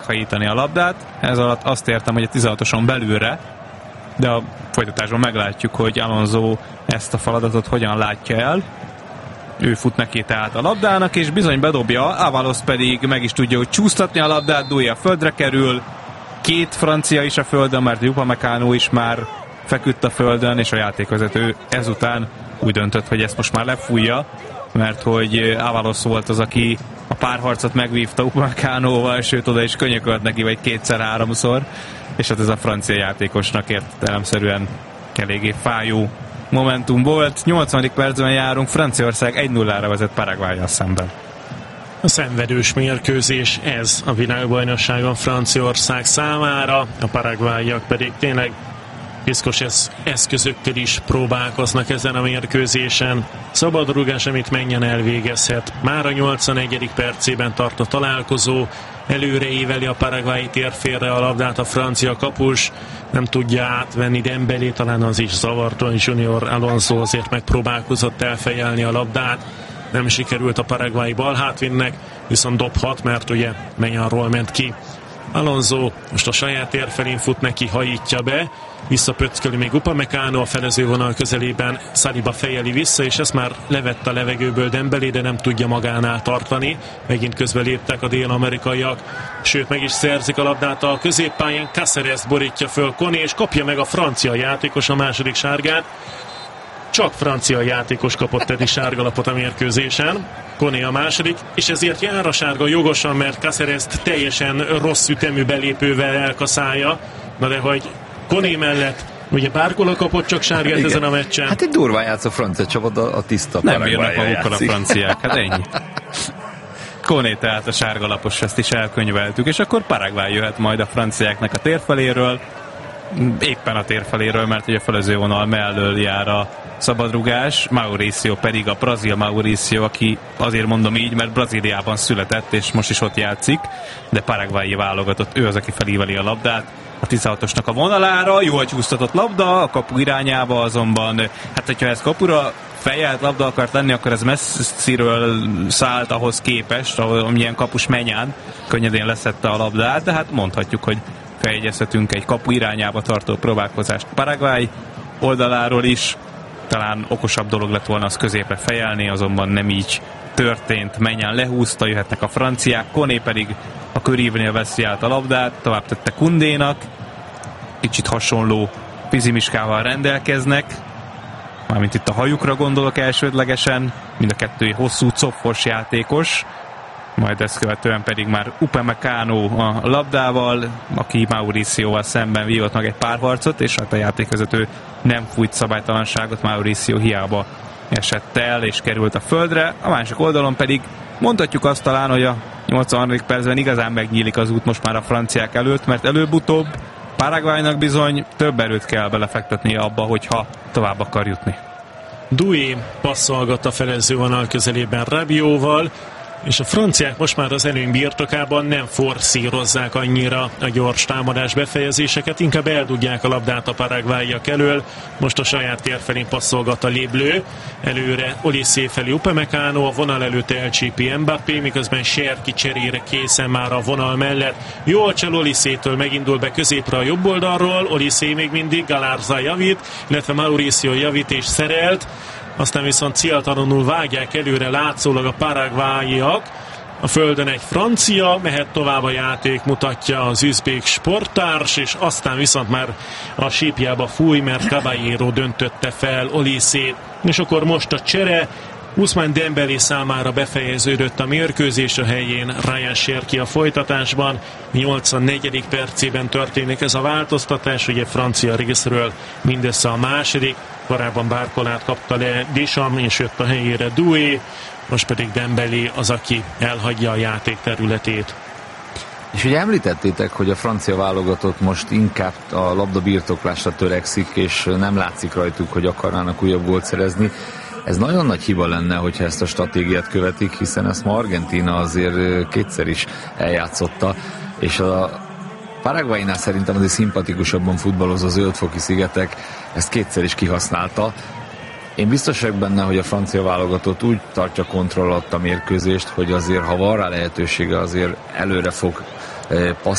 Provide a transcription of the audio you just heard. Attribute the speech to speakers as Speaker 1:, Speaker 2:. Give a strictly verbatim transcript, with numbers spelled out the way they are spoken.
Speaker 1: hajítani a labdát. Ez alatt azt értem, hogy a tizenhatoson belülre, de a folytatásban meglátjuk, hogy Alonso ezt a feladatot hogyan látja el. Ő fut neki tehát a labdának, és bizony bedobja, Avalos pedig meg is tudja, hogy csúsztatni a labdát, Doué a földre kerül, két francia is a földön, mert Upamecano is már feküdt a földön, és a játékvezető ezután úgy döntött, hogy ezt most már lefújja, mert hogy Avalos volt az, aki a párharcot megvívta Upamecanoval, sőt oda is könyökölt neki, vagy kétszer-háromszor, és hát ez a francia játékosnak értelemszerűen eléggé fájó momentum volt. nyolcvadik percben járunk, Franciaország egy nullára vezet Paraguaynal szemben.
Speaker 2: A szenvedős mérkőzés ez a világbajnokságon Franciaország számára, a paraguayiak pedig tényleg piszkos eszközökkel is próbálkoznak ezen a mérkőzésen. Szabadrúgás, amit Menjen elvégezhet. Már a nyolcvanegyedik percében tart a találkozó, előre éveli a paraguayi térfélre a labdát a francia kapus, nem tudja átvenni Dembélé, talán az is zavartó, Junior Alonso azért megpróbálkozott elfejelni a labdát, nem sikerült a paraguayi balhátvinnek, viszont dobhat, mert ugye Menjanról ment ki. Alonso most a saját tér felén fut neki, hajítja be, visszapöcköli még Upamecano a felezővonal közelében, Saliba fejeli vissza, és ezt már levett a levegőből Dembélé, de nem tudja magánál tartani. Megint közbe léptek a dél-amerikaiak, sőt meg is szerzik a labdát a középpályán, Cáceres borítja föl Koné, és kapja meg a francia játékos a második sárgát. Csak francia játékos kapott eddig sárgalapot a mérkőzésen. Koné a második, és ezért jár a sárga jogosan, mert Cáceres-t teljesen rossz ütemű belépővel elkaszálja. Na de hogy Koné mellett ugye Barcola kapott csak sárgát igen. Ezen a meccsen.
Speaker 3: Hát egy durván játsz a francia csapat, a, a tiszta
Speaker 1: nem bírnak magukkal a franciák, hát ennyi. Koné tehát a sárgalapos, ezt is elkönyveltük, és akkor Paraguay jöhet majd a franciáknak a térfeléről, éppen a térfeléről, mert ugye a felező vonal mellől jár a szabadrugás, Mauricio pedig a brazil Mauricio, aki azért mondom így, mert Brazíliában született, és most is ott játszik, de paraguayi válogatott, ő az, aki felíveli a labdát a tizenhatosnak a vonalára, jól csúsztatott labda, a kapu irányába azonban, hát hogyha ez kapura fejelt labda akart lenni, akkor ez messziről szállt ahhoz képest, amilyen kapus Menjen könnyedén leszette a labdát, de hát mondhatjuk, hogy feljegyezhetünk egy kapu irányába tartó próbálkozást Paraguay oldaláról is. Talán okosabb dolog lett volna az középre fejelni, azonban nem így történt. Menjen lehúzta, jöhetnek a franciák, Koné pedig a körívnél veszi át a labdát, tovább tette Koundénak, kicsit hasonló fizimiskával rendelkeznek, mármint itt a hajukra gondolok elsődlegesen, mind a kettő hosszú copfos játékos, majd ezt követően pedig már Upamecano a labdával, aki Mauricióval szemben vívott meg egy párharcot, és hát a játékvezető nem fújt szabálytalanságot, Mauricio hiába esett el és került a földre. A másik oldalon pedig mondhatjuk azt talán, hogy a nyolcvanharmadik percben igazán megnyílik az út most már a franciák előtt, mert előbb-utóbb Paraguaynak bizony több erőt kell belefektetnie abba, hogyha tovább akar jutni.
Speaker 2: Doué passzolgat a felezővonal közelében Rabióval, és a franciák most már az előny birtokában nem forszírozzák annyira a gyors támadás befejezéseket, inkább eldugják a labdát a paraguayiak elől. Most a saját tér felén passzolgat a Léblő, előre Olysée felé Upamecano, a vonal előtt elcsípi Mbappé, miközben Cherki cserére készen már a vonal mellett. Jól csel Olysétől, megindul be középre a jobb oldalról, Olysée még mindig, Galarza javít, illetve Mauricio javít és szerelt, aztán viszont céltalanul vágják előre látszólag a paraguayiak. A földön egy francia, mehet tovább a játék, mutatja az üzbék sporttárs, és aztán viszont már a sípjába fúj, mert Caballero döntötte fel Olysét. És akkor most a csere, Ousmane Dembélé számára befejeződött a mérkőzés, a helyén Ryan Cherki a folytatásban. nyolcvannegyedik percében történik ez a változtatás, ugye francia részről mindössze a második, korábban Barcolát kapta le Deschamps, és jött a helyére Doué, most pedig Dembélé az, aki elhagyja a játék területét.
Speaker 3: És ugye említettétek, hogy a francia válogatott most inkább a labda birtoklásra törekszik, és nem látszik rajtuk, hogy akarnának újabb gólt szerezni. Ez nagyon nagy hiba lenne, hogyha ezt a stratégiát követik, hiszen ezt ma Argentína azért kétszer is eljátszotta, és a Paraguaynál szerintem azért szimpatikusabban futballoz a zöldfoki szigetek, ezt kétszer is kihasználta. Én biztos vagyok benne, hogy a francia válogatott úgy tartja kontroll alatt a mérkőzést, hogy azért, ha van rá lehetősége, azért előre fog passz